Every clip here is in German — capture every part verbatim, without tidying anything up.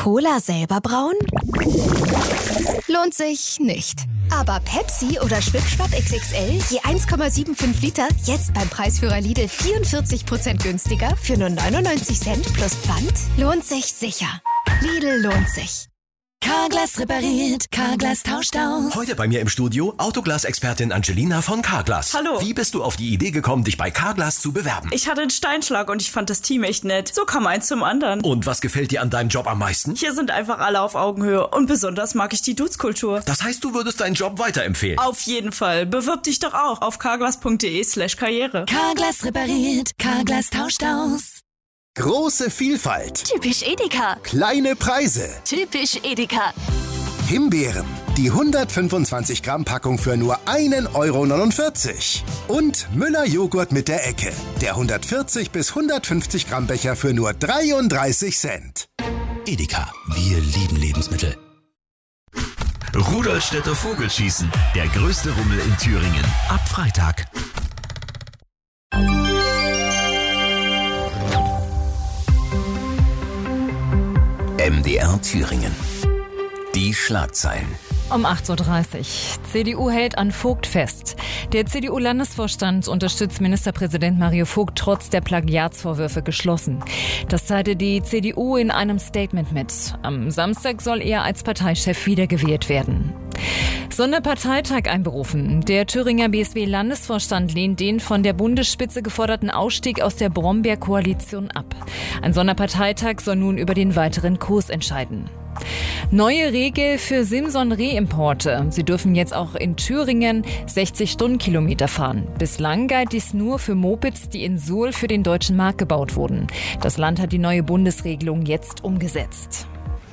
Cola selber brauen? Lohnt sich nicht. Aber Pepsi oder Schwipschwapp X X L, je eins Komma fünfundsiebzig Liter, jetzt beim Preisführer Lidl vierundvierzig Prozent günstiger für nur neunundneunzig Cent plus Pfand? Lohnt sich sicher. Lidl lohnt sich. Carglass repariert, Carglass tauscht aus. Heute bei mir im Studio Autoglas-Expertin Angelina von Carglass. Hallo. Wie bist du auf die Idee gekommen, dich bei Carglass zu bewerben? Ich hatte einen Steinschlag und ich fand das Team echt nett. So kam eins zum anderen. Und was gefällt dir an deinem Job am meisten? Hier sind einfach alle auf Augenhöhe und besonders mag ich die Dudes-Kultur. Das heißt, du würdest deinen Job weiterempfehlen? Auf jeden Fall. Bewirb dich doch auch auf carglass.de slash karriere. Carglass repariert, Carglass tauscht aus. Große Vielfalt. Typisch Edeka. Kleine Preise. Typisch Edeka. Himbeeren. Die hundertfünfundzwanzig Gramm Packung für nur ein Euro neunundvierzig. Und Müller Joghurt mit der Ecke. Der hundertvierzig bis hundertfünfzig Gramm Becher für nur dreiunddreißig Cent. Edeka. Wir lieben Lebensmittel. Rudolstädter Vogelschießen. Der größte Rummel in Thüringen. Ab Freitag. M D R Thüringen. Die Schlagzeilen. Um acht Uhr dreißig. C D U hält an Vogt fest. Der C D U-Landesvorstand unterstützt Ministerpräsident Mario Vogt trotz der Plagiatsvorwürfe geschlossen. Das teilte die C D U in einem Statement mit. Am Samstag soll er als Parteichef wiedergewählt werden. Sonderparteitag einberufen. Der Thüringer B S W-Landesvorstand lehnt den von der Bundesspitze geforderten Ausstieg aus der Brombeer-Koalition ab. Ein Sonderparteitag soll nun über den weiteren Kurs entscheiden. Neue Regel für Simson-Rehimporte. Sie dürfen jetzt auch in Thüringen sechzig Stundenkilometer fahren. Bislang galt dies nur für Mopeds, die in Suhl für den deutschen Markt gebaut wurden. Das Land hat die neue Bundesregelung jetzt umgesetzt.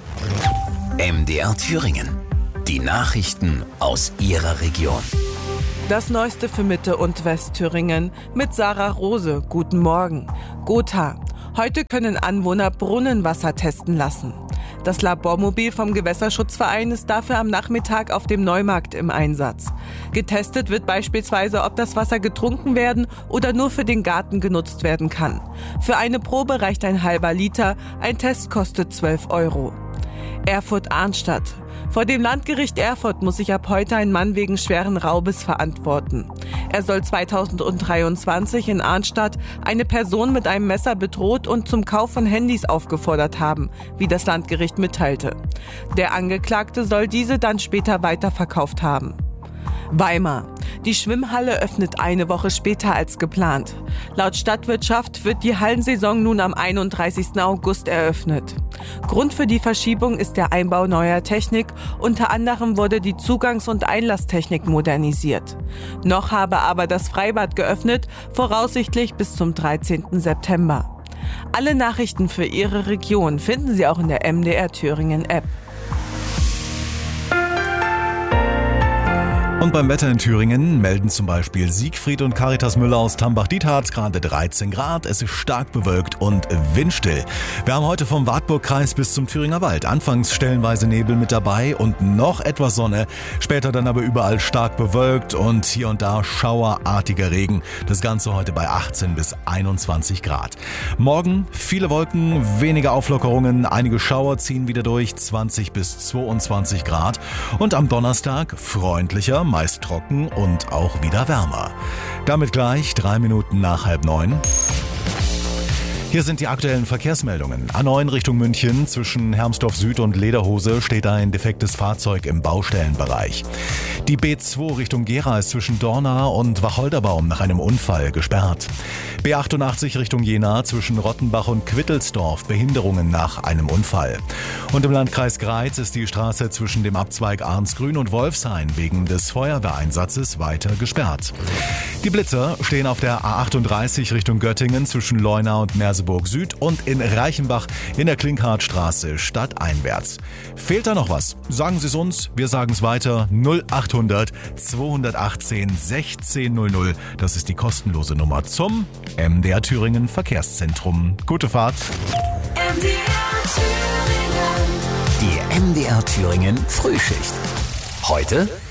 M D R Thüringen. Die Nachrichten aus Ihrer Region. Das Neueste für Mitte- und Westthüringen mit Sarah Rose. Guten Morgen. Gotha. Heute können Anwohner Brunnenwasser testen lassen. Das Labormobil vom Gewässerschutzverein ist dafür am Nachmittag auf dem Neumarkt im Einsatz. Getestet wird beispielsweise, ob das Wasser getrunken werden oder nur für den Garten genutzt werden kann. Für eine Probe reicht ein halber Liter, ein Test kostet zwölf Euro. Erfurt-Arnstadt. Vor dem Landgericht Erfurt muss sich ab heute ein Mann wegen schweren Raubes verantworten. Er soll zweitausenddreiundzwanzig in Arnstadt eine Person mit einem Messer bedroht und zum Kauf von Handys aufgefordert haben, wie das Landgericht mitteilte. Der Angeklagte soll diese dann später weiterverkauft haben. Weimar. Die Schwimmhalle öffnet eine Woche später als geplant. Laut Stadtwirtschaft wird die Hallensaison nun am einunddreißigsten August eröffnet. Grund für die Verschiebung ist der Einbau neuer Technik. Unter anderem wurde die Zugangs- und Einlasstechnik modernisiert. Noch habe aber das Freibad geöffnet, voraussichtlich bis zum dreizehnten September. Alle Nachrichten für Ihre Region finden Sie auch in der M D R Thüringen App. Und beim Wetter in Thüringen melden zum Beispiel Siegfried und Caritas Müller aus Tambach-Dietharz gerade dreizehn Grad. Es ist stark bewölkt und windstill. Wir haben heute vom Wartburgkreis bis zum Thüringer Wald anfangs stellenweise Nebel mit dabei und noch etwas Sonne. Später dann aber überall stark bewölkt und hier und da schauerartiger Regen. Das Ganze heute bei achtzehn bis einundzwanzig Grad. Morgen viele Wolken, wenige Auflockerungen. Einige Schauer ziehen wieder durch, zwanzig bis zweiundzwanzig Grad. Und am Donnerstag freundlicher, meist trocken und auch wieder wärmer. Damit gleich drei Minuten nach halb neun. Hier sind die aktuellen Verkehrsmeldungen. A neun Richtung München zwischen Hermsdorf Süd und Lederhose steht ein defektes Fahrzeug im Baustellenbereich. Die B zwei Richtung Gera ist zwischen Dorna und Wacholderbaum nach einem Unfall gesperrt. B achtundachtzig Richtung Jena zwischen Rottenbach und Quittelsdorf Behinderungen nach einem Unfall. Und im Landkreis Greiz ist die Straße zwischen dem Abzweig Arnsgrün und Wolfshain wegen des Feuerwehreinsatzes weiter gesperrt. Die Blitzer stehen auf der A achtunddreißig Richtung Göttingen zwischen Leuna und Merseburg Süd und in Reichenbach in der Klinkhardtstraße stadteinwärts. Fehlt da noch was? Sagen Sie es uns, wir sagen es weiter. null achthundert zweihundertachtzehn sechzehn null null. Das ist die kostenlose Nummer zum M D R Thüringen Verkehrszentrum. Gute Fahrt. M D R Thüringen. Die M D R Thüringen Frühschicht. Heute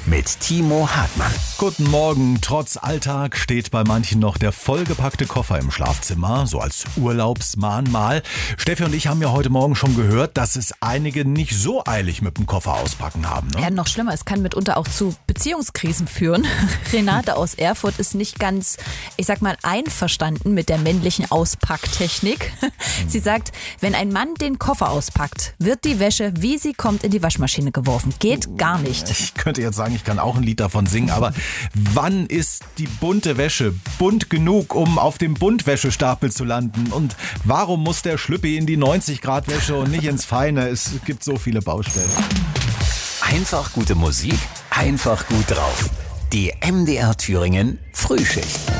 mit Timo Hartmann. Guten Morgen. Trotz Alltag steht bei manchen noch der vollgepackte Koffer im Schlafzimmer, so als Urlaubsmahnmal. Steffi und ich haben ja heute Morgen schon gehört, dass es einige nicht so eilig mit dem Koffer auspacken haben. Ne? Ja, noch schlimmer, es kann mitunter auch zu Beziehungskrisen führen. Renate aus Erfurt ist nicht ganz, ich sag mal, einverstanden mit der männlichen Auspacktechnik. Sie sagt, wenn ein Mann den Koffer auspackt, wird die Wäsche, wie sie kommt, in die Waschmaschine geworfen. Geht gar nicht. Ich könnte jetzt sagen, ich kann auch ein Lied davon singen, aber wann ist die bunte Wäsche bunt genug, um auf dem Buntwäschestapel zu landen? Und warum muss der Schlüppi in die neunzig Grad Wäsche und nicht ins Feine? Es gibt so viele Baustellen. Einfach gute Musik, einfach gut drauf. Die M D R Thüringen Frühschicht.